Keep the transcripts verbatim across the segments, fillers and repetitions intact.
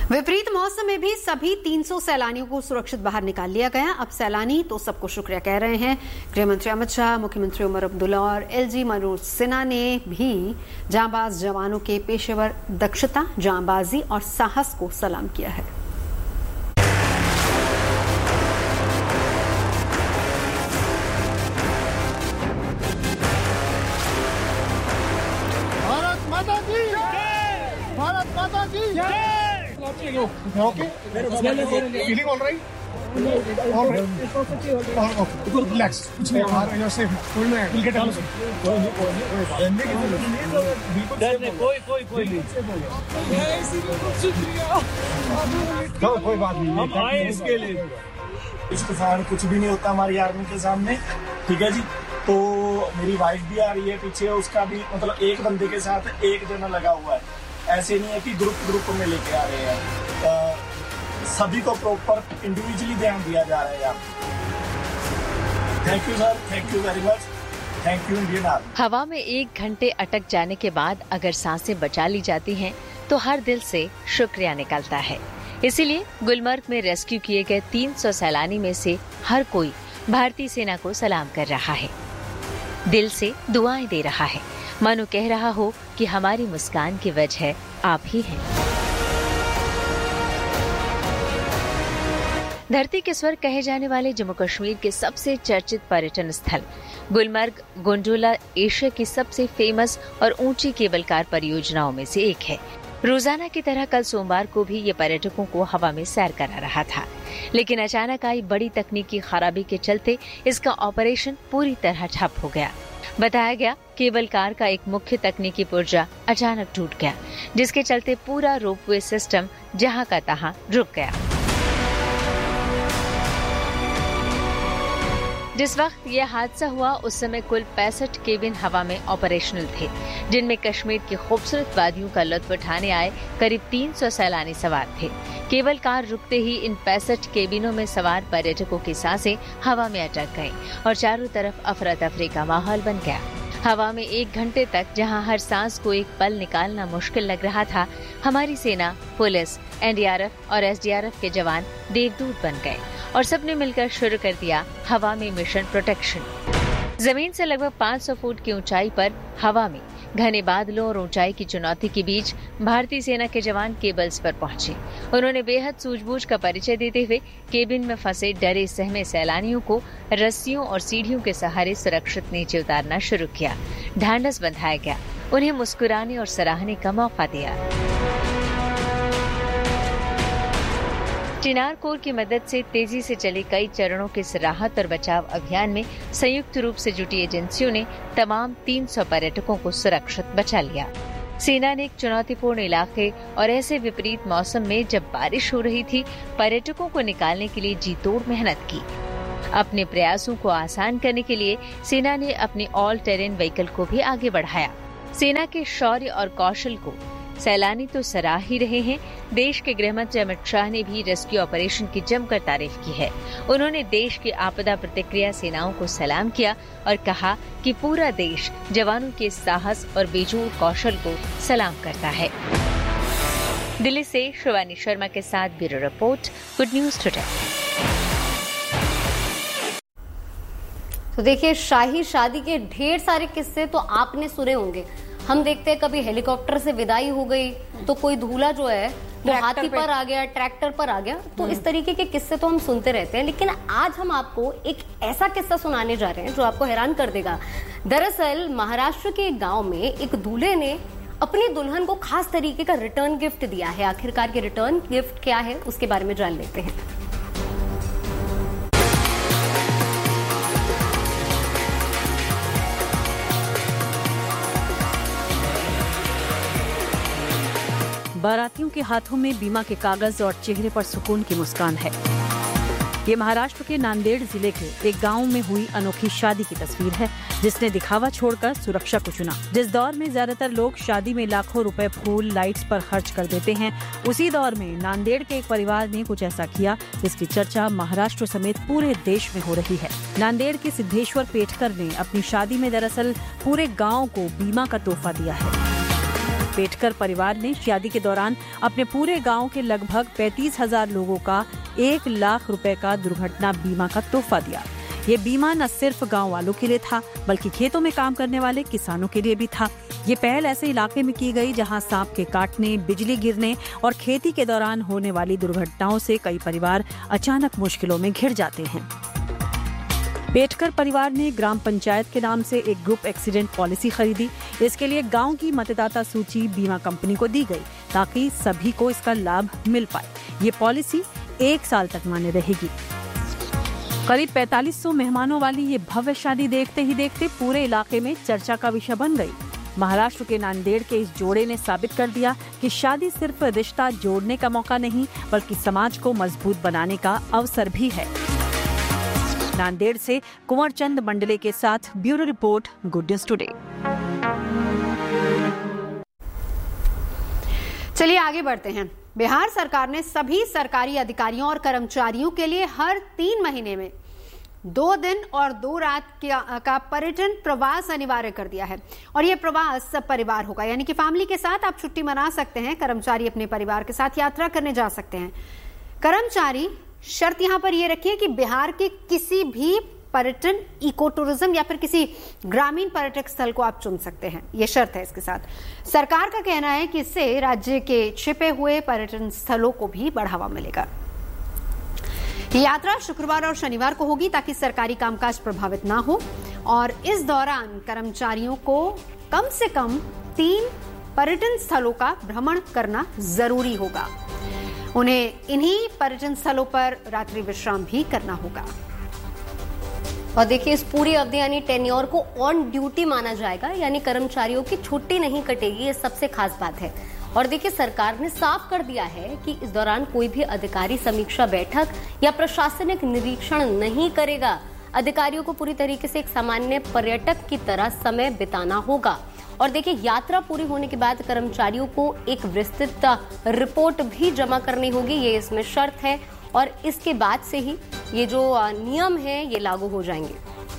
विपरीत मौसम में भी सभी तीन सौ सैलानियों को सुरक्षित बाहर निकाल लिया गया। अब सैलानी तो सबको शुक्रिया कह रहे हैं। गृह मंत्री अमित शाह, मुख्यमंत्री उमर अब्दुल्ला और एलजी मनोज सिन्हा ने भी जांबाज जवानों के पेशेवर दक्षता, जांबाजी और साहस को सलाम किया है। भारत माता की जय! भारत माता की जय! Okay. Feeling all right? All right. Relax. कुछ नहीं होगा. You're safe. We'll get out. कोई कोई कोई नहीं. कोई बात नहीं. हम आए इसके लिए. इसके सामने कुछ भी नहीं होता हमारी आर्मी के सामने. ठीक है जी. तो मेरी वाइफ भी आ रही है पीछे, उसका भी मतलब एक बंदे के साथ एक जना लगा हुआ है. ऐसे नहीं है कि ग्रुप ग्रुप में लेके आ रहे हैं. आ, सभी को प्रॉपर इंडिविजुअली ध्यान दिया जा रहा है यहाँ. Thank you sir, thank you very much, thank you Indian army. हवा में एक घंटे अटक जाने के बाद अगर सांसें बचा ली जाती हैं, तो हर दिल से शुक्रिया निकलता है. इसीलिए गुलमर्ग में रेस्क्यू किए गए तीन सौ सैलानी में से हर कोई भारतीय सेना को सलाम कर रहा है, दिल से दुआएं दे रहा है, मानो कह रहा हो कि हमारी मुस्कान की वजह आप ही हैं. धरती के स्वर्ग कहे जाने वाले जम्मू कश्मीर के सबसे चर्चित पर्यटन स्थल गुलमर्ग गोंडोला एशिया की सबसे फेमस और ऊंची केबल कार परियोजनाओं में से एक है. रोजाना की तरह कल सोमवार को भी ये पर्यटकों को हवा में सैर करा रहा था, लेकिन अचानक आई बड़ी तकनीकी खराबी के चलते इसका ऑपरेशन पूरी तरह ठप हो गया. बताया गया केबल कार का एक मुख्य तकनीकी पुर्जा अचानक टूट गया, जिसके चलते पूरा रोपवे सिस्टम जहां का तहां रुक गया. जिस वक्त यह हादसा हुआ उस समय कुल पैंसठ केबिन हवा में ऑपरेशनल थे, जिनमें कश्मीर की खूबसूरत वादियों का लुत्फ उठाने आए करीब तीन सौ सैलानी सवार थे. केबल कार रुकते ही इन पैंसठ केबिनों में सवार पर्यटकों की सांसें हवा में अटक गईं और चारों तरफ अफरा तफरी का माहौल बन गया. हवा में एक घंटे तक जहां हर सांस को एक पल निकालना मुश्किल लग रहा था, हमारी सेना, पुलिस, एनडीआरएफ और एसडीआरएफ के जवान देवदूत बन गए और सबने मिलकर शुरू कर दिया हवा में मिशन प्रोटेक्शन. जमीन से लगभग पाँच सौ फुट की ऊंचाई पर हवा में घने बादलों और ऊंचाई की चुनौती के बीच भारतीय सेना के जवान केबल्स पर पहुंचे. उन्होंने बेहद सूझबूझ का परिचय देते हुए केबिन में फंसे डरे सहमे सैलानियों को रस्सियों और सीढ़ियों के सहारे सुरक्षित नीचे उतारना शुरू किया. ढांढस बंधाया गया, उन्हें मुस्कुराने और सराहने का मौका दिया. चिनार कोर की मदद से तेजी से चले कई चरणों के इस राहत और बचाव अभियान में संयुक्त रूप से जुटी एजेंसियों ने तमाम तीन सौ पर्यटकों को सुरक्षित बचा लिया. सेना ने एक चुनौतीपूर्ण इलाके और ऐसे विपरीत मौसम में जब बारिश हो रही थी, पर्यटकों को निकालने के लिए जी तोड़ मेहनत की. अपने प्रयासों को आसान करने के लिए सेना ने अपने ऑल टेरेन व्हीकल को भी आगे बढ़ाया. सेना के शौर्य और कौशल को सैलानी तो सराह ही रहे हैं. देश के गृह मंत्री अमित शाह ने भी रेस्क्यू ऑपरेशन की जमकर तारीफ की है. उन्होंने देश की आपदा प्रतिक्रिया सेनाओं को सलाम किया और कहा कि पूरा देश जवानों के साहस और बेजोड़ कौशल को सलाम करता है. दिल्ली से शिवानी शर्मा के साथ bureau report, good news today. तो देखिए, शाही शादी के ढेर सारे किस्से तो आपने सुने होंगे. हम देखते हैं कभी हेलीकॉप्टर से विदाई हो गई, तो कोई दूल्हा जो है वो हाथी पर आ गया, ट्रैक्टर पर आ गया. तो इस तरीके के किस्से तो हम सुनते रहते हैं, लेकिन आज हम आपको एक ऐसा किस्सा सुनाने जा रहे हैं जो आपको हैरान कर देगा. दरअसल महाराष्ट्र के एक गांव में एक दूल्हे ने अपनी दुल्हन को खास तरीके का रिटर्न गिफ्ट दिया है. आखिरकार के रिटर्न गिफ्ट क्या है, उसके बारे में जान लेते हैं. बारातियों के हाथों में बीमा के कागज और चेहरे पर सुकून की मुस्कान है. ये महाराष्ट्र के नांदेड़ जिले के एक गांव में हुई अनोखी शादी की तस्वीर है, जिसने दिखावा छोड़कर सुरक्षा को चुना. जिस दौर में ज्यादातर लोग शादी में लाखों रुपए फूल लाइट्स पर खर्च कर देते हैं, उसी दौर में नांदेड़ के एक परिवार ने कुछ ऐसा किया जिसकी चर्चा महाराष्ट्र समेत पूरे देश में हो रही है. नांदेड़ के सिद्धेश्वर पेटकर ने अपनी शादी में दरअसल पूरे गाँव को बीमा का तोहफा दिया है. पेटकर परिवार ने शादी के दौरान अपने पूरे गांव के लगभग पैंतीस हजार लोगों का एक लाख रुपए का दुर्घटना बीमा का तोहफा दिया। ये बीमा न सिर्फ गांव वालों के लिए था, बल्कि खेतों में काम करने वाले किसानों के लिए भी था। ये पहल ऐसे इलाके में की गई जहां सांप के काटने, बिजली गिरने और खेती के दौरान होने वाली दुर्घटनाओं से कई परिवार अचानक मुश्किलों में घिर जाते हैं। पेटकर परिवार ने ग्राम पंचायत के नाम से एक ग्रुप एक्सीडेंट पॉलिसी खरीदी। इसके लिए गांव की मतदाता सूची बीमा कंपनी को दी गई ताकि सभी को इसका लाभ मिल पाए। ये पॉलिसी एक साल तक मान्य रहेगी। करीब पैंतालीस सौ मेहमानों वाली ये भव्य शादी देखते ही देखते पूरे इलाके में चर्चा का विषय बन गई। महाराष्ट्र के नांदेड़ के इस जोड़े ने साबित कर दिया कि शादी सिर्फ रिश्ता जोड़ने का मौका नहीं, बल्कि समाज को मजबूत बनाने का अवसर भी है। नांदेड़ से कुंवर चंद मंडले के साथ bureau report, good news today. चलिए आगे बढ़ते हैं। बिहार सरकार ने सभी सरकारी अधिकारियों और कर्मचारियों के लिए हर तीन महीने में दो दिन और दो रात का पर्यटन प्रवास अनिवार्य कर दिया है। और यह प्रवास सब परिवार होगा, यानी कि फैमिली के साथ आप छुट्टी मना सकते हैं। कर्मचारी अपने परिवार के साथ यात्रा करने जा सकते हैं। कर्मचारी शर्त यहां पर यह रखिए कि बिहार के किसी भी पर्यटन, इको टूरिज्म या फिर किसी ग्रामीण पर्यटक स्थल को आप चुन सकते हैं, यह शर्त है इसके साथ। सरकार का कहना है कि इससे राज्य के छिपे हुए पर्यटन स्थलों को भी बढ़ावा मिलेगा। ये यात्रा शुक्रवार और शनिवार को होगी ताकि सरकारी कामकाज प्रभावित ना हो, और इस दौरान कर्मचारियों को कम से कम तीन पर्यटन स्थलों का भ्रमण करना जरूरी होगा। उन्हें इन्हीं पर्यटन स्थलों पर रात्रि विश्राम भी करना होगा। और देखिए, इस पूरी अवधि यानी टेन्योर को ऑन ड्यूटी माना जाएगा, यानी कर्मचारियों की छुट्टी नहीं कटेगी। ये सबसे खास बात है। और देखिए, सरकार ने साफ कर दिया है कि इस दौरान कोई भी अधिकारी समीक्षा बैठक या प्रशासनिक निरीक्षण नहीं करेगा। अधिकारियों को पूरी तरीके से एक सामान्य पर्यटक की तरह समय बिताना होगा। और देखिए, यात्रा पूरी होने के बाद कर्मचारियों को एक विस्तृत रिपोर्ट भी जमा करनी होगी, ये इसमें शर्त है। और इसके बाद से ही ये जो नियम है ये लागू हो जाएंगे।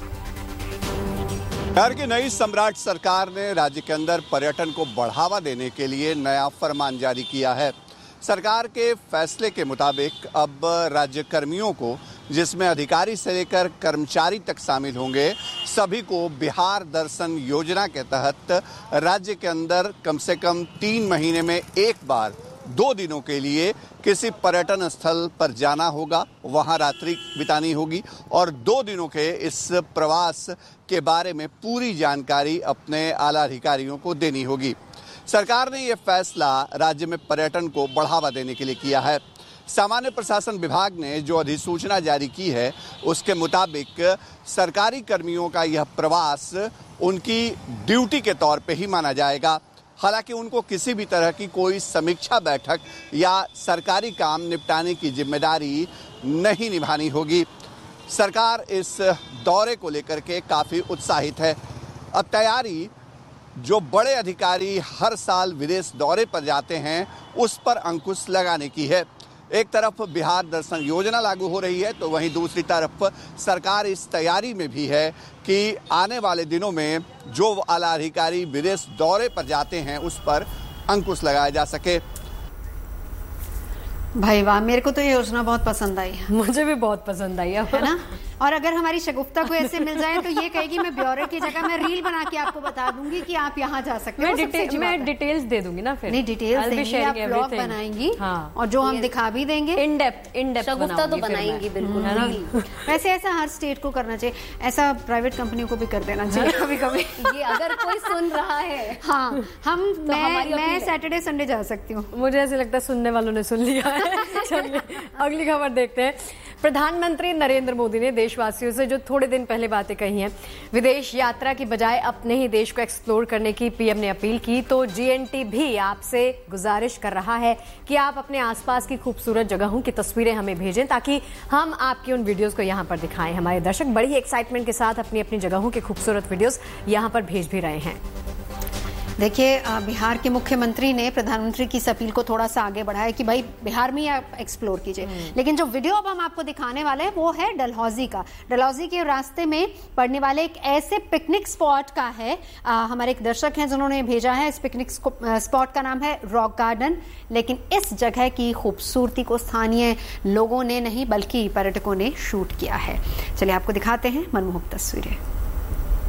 बिहार की नई सम्राट सरकार ने राज्य के अंदर पर्यटन को बढ़ावा देने के लिए नया फरमान जारी किया है। सरकार के फैसले के मुताबिक अब राज्य कर्मियों को, जिसमें अधिकारी से लेकर कर्मचारी तक शामिल होंगे, सभी को बिहार दर्शन योजना के तहत राज्य के अंदर कम से कम तीन महीने में एक बार दो दिनों के लिए किसी पर्यटन स्थल पर जाना होगा, वहां रात्रि बितानी होगी और दो दिनों के इस प्रवास के बारे में पूरी जानकारी अपने आला अधिकारियों को देनी होगी। सरकार ने यह फैसला राज्य में पर्यटन को बढ़ावा देने के लिए किया है। सामान्य प्रशासन विभाग ने जो अधिसूचना जारी की है उसके मुताबिक सरकारी कर्मियों का यह प्रवास उनकी ड्यूटी के तौर पे ही माना जाएगा। हालांकि उनको किसी भी तरह की कोई समीक्षा बैठक या सरकारी काम निपटाने की जिम्मेदारी नहीं निभानी होगी। सरकार इस दौरे को लेकर के काफ़ी उत्साहित है। अब तैयारी जो बड़े अधिकारी हर साल विदेश दौरे पर जाते हैं उस पर अंकुश लगाने की है। एक तरफ बिहार दर्शन योजना लागू हो रही है, तो वहीं दूसरी तरफ सरकार इस तैयारी में भी है कि आने वाले दिनों में जो आला अधिकारी विदेश दौरे पर जाते हैं उस पर अंकुश लगाया जा सके। भाई वाह, मेरे को तो ये योजना बहुत पसंद आई। मुझे भी बहुत पसंद आई है ना। और अगर हमारी शगुफ्ता को ऐसे मिल जाए तो ये कहेगी मैं ब्यौरे की जगह मैं रील बना के आपको बता दूंगी कि आप यहाँ जा सकते हैं। मैं, डिटे, मैं डिटेल्स दे दूंगी ना, फिर नहीं डिटेल्स देंगी, आप ब्लॉग बनाएंगी। हाँ। और जो हम दिखा भी देंगे इन डेप्थ इन डेप्थ शगुफ्ता तो बनाएंगी बिल्कुल है ना। वैसे ऐसा हर स्टेट को करना चाहिए, ऐसा प्राइवेट कंपनियों को भी कर देना चाहिए कभी कभी। ये अगर कोई सुन रहा है, हाँ, हम मैं सैटरडे संडे जा सकती हूँ। मुझे ऐसे लगता है सुनने वालों ने सुन लिया है। चलिए अगली खबर देखते हैं। प्रधानमंत्री नरेंद्र मोदी ने देशवासियों से जो थोड़े दिन पहले बातें कही हैं, विदेश यात्रा की बजाय अपने ही देश को एक्सप्लोर करने की पीएम ने अपील की। तो जीएनटी भी आपसे गुजारिश कर रहा है कि आप अपने आसपास की खूबसूरत जगहों की तस्वीरें हमें भेजें ताकि हम आपकी उन वीडियोस को यहां पर दिखाएं। हमारे दर्शक बड़ी एक्साइटमेंट के साथ अपनी अपनी जगहों के खूबसूरत वीडियोस यहां पर भेज भी रहे हैं। देखिए, बिहार के मुख्यमंत्री ने प्रधानमंत्री की इस अपील को थोड़ा सा आगे बढ़ाया कि भाई बिहार में ही आप एक्सप्लोर कीजिए, लेकिन जो वीडियो अब हम आपको दिखाने वाले हैं वो है डलहौजी का। डलहौजी के रास्ते में पड़ने वाले एक ऐसे पिकनिक स्पॉट का है। आ, हमारे एक दर्शक हैं जिन्होंने भेजा है। इस पिकनिक स्पॉट का नाम है रॉक गार्डन, लेकिन इस जगह की खूबसूरती को स्थानीय लोगों ने नहीं बल्कि पर्यटकों ने शूट किया है। चलिए आपको दिखाते हैं मनमोहक तस्वीरें।